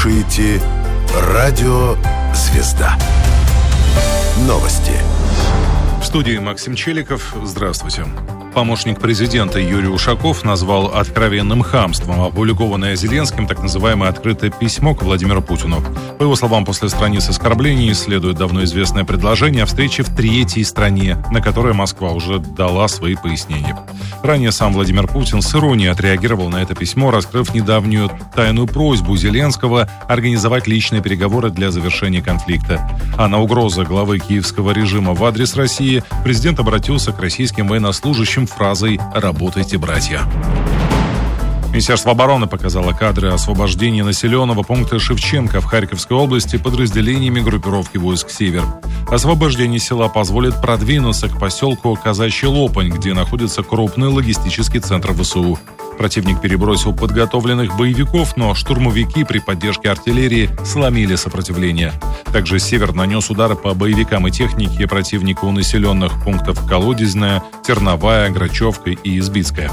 слушаете «Радио Звезда». Новости. В студии Максим Челиков. Здравствуйте. Помощник президента Юрий Ушаков назвал откровенным хамством опубликованное Зеленским так называемое открытое письмо к Владимиру Путину. По его словам, после страниц оскорблений следует давно известное предложение о встрече в третьей стране, на которое Москва уже дала свои пояснения. Ранее сам Владимир Путин с иронией отреагировал на это письмо, раскрыв недавнюю тайную просьбу Зеленского организовать личные переговоры для завершения конфликта. А на угрозы главы киевского режима в адрес России президент обратился к российским военнослужащим фразой «Работайте, братья». Министерство обороны показало кадры освобождения населенного пункта Шевченко в Харьковской области подразделениями группировки войск «Север». Освобождение села позволит продвинуться к поселку Казачий Лопань, где находится крупный логистический центр ВСУ. Противник перебросил подготовленных боевиков, но штурмовики при поддержке артиллерии сломили сопротивление. Также «Север» нанес удары по боевикам и технике противника у населенных пунктов Колодезная, Терновая, Грачевка и Избицкая.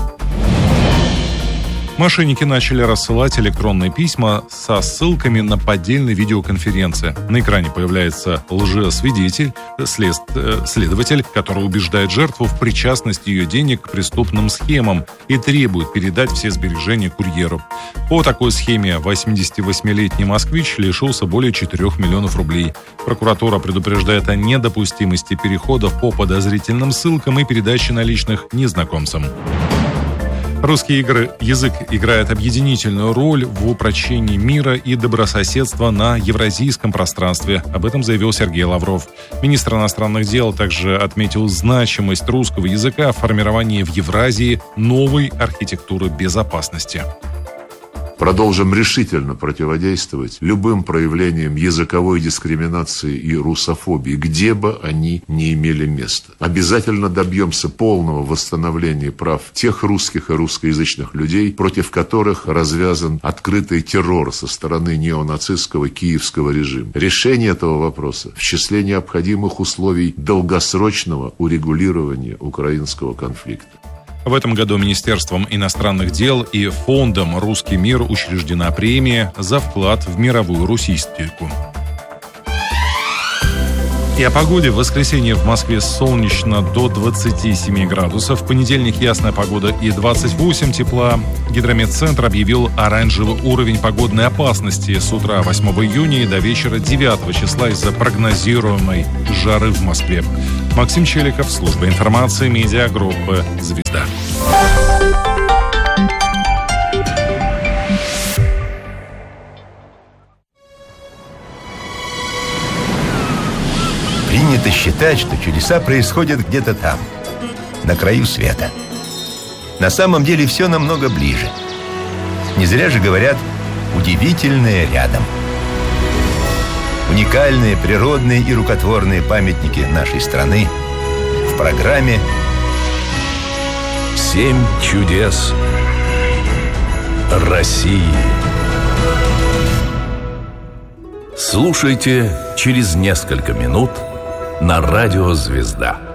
Мошенники начали рассылать электронные письма со ссылками на поддельные видеоконференции. На экране появляется лжесвидетель, следователь, который убеждает жертву в причастности ее денег к преступным схемам и требует передать все сбережения курьеру. По такой схеме 88-летний москвич лишился более 4 миллионов рублей. Прокуратура предупреждает о недопустимости переходов по подозрительным ссылкам и передачи наличных незнакомцам. Русский язык играет объединительную роль в упрочении мира и добрососедства на евразийском пространстве. Об этом заявил Сергей Лавров. Министр иностранных дел также отметил значимость русского языка в формировании в Евразии новой архитектуры безопасности. Продолжим решительно противодействовать любым проявлениям языковой дискриминации и русофобии, где бы они ни имели место. Обязательно добьемся полного восстановления прав тех русских и русскоязычных людей, против которых развязан открытый террор со стороны неонацистского киевского режима. Решение этого вопроса в числе необходимых условий долгосрочного урегулирования украинского конфликта. В этом году Министерством иностранных дел и Фондом «Русский мир» учреждена премия за вклад в мировую русистику. И о погоде. В воскресенье в Москве солнечно до 27 градусов. В понедельник ясная погода и 28 тепла. Гидрометцентр объявил оранжевый уровень погодной опасности с утра 8 июня и до вечера 9 числа из-за прогнозируемой жары в Москве. Максим Челиков, служба информации, медиагруппы «Звезда». Принято считать, что чудеса происходят где-то там, на краю света. На самом деле все намного ближе. Не зря же говорят «удивительное рядом». Уникальные природные и рукотворные памятники нашей страны в программе «7 чудес России». Слушайте через несколько минут на радио «Звезда».